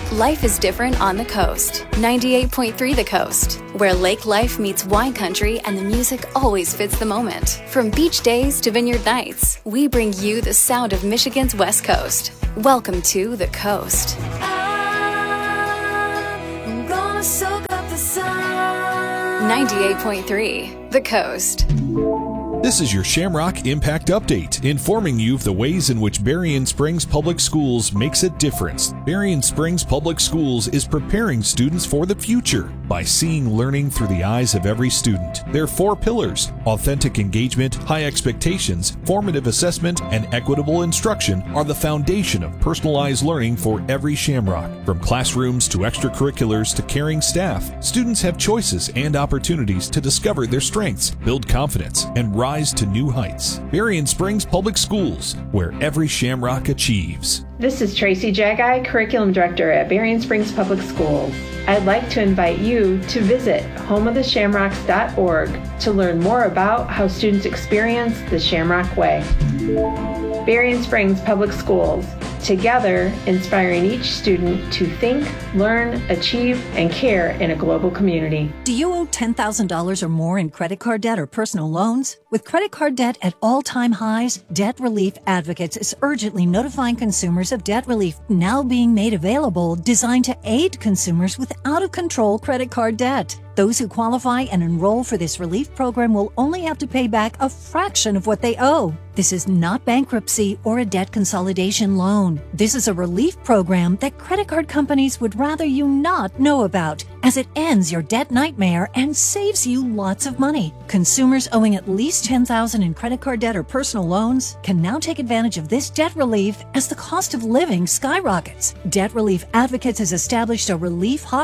Life is different on the coast. 98.3 The Coast, where lake life meets wine country and the music always fits the moment. From beach days to vineyard nights, we bring you the sound of Michigan's West Coast. Welcome to The Coast. I'm gonna soak up the sun. 98.3 The Coast. This is your Shamrock Impact Update, informing you of the ways in which Berrien Springs Public Schools makes a difference. Berrien Springs Public Schools is preparing students for the future by seeing learning through the eyes of every student. Their 4 pillars: authentic engagement, high expectations, formative assessment, and equitable instruction are the foundation of personalized learning for every Shamrock. From classrooms to extracurriculars to caring staff, students have choices and opportunities to discover their strengths, build confidence, and rise to new heights. Berrien Springs Public Schools, where every Shamrock achieves. This is Tracy Jagai, Curriculum Director at Berrien Springs Public Schools. I'd like to invite you to visit homeoftheshamrocks.org to learn more about how students experience the Shamrock Way. Berrien Springs Public Schools, together inspiring each student to think, learn, achieve, and care in a global community. Do you owe $10,000 or more in credit card debt or personal loans? With credit card debt at all-time highs, Debt Relief Advocates is urgently notifying consumers of debt relief now being made available, designed to aid consumers with out-of-control credit card debt. Those who qualify and enroll for this relief program will only have to pay back a fraction of what they owe. This is not bankruptcy or a debt consolidation loan. This is a relief program that credit card companies would rather you not know about, as it ends your debt nightmare and saves you lots of money. Consumers owing at least $10,000 in credit card debt or personal loans can now take advantage of this debt relief as the cost of living skyrockets. Debt Relief Advocates has established a relief hotline